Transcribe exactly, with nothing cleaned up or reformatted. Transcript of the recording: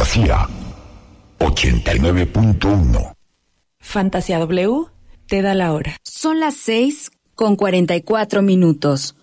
Fantasía ochenta y nueve punto uno. Fantasía W te da la hora. Son las seis con cuarenta y cuatro minutos.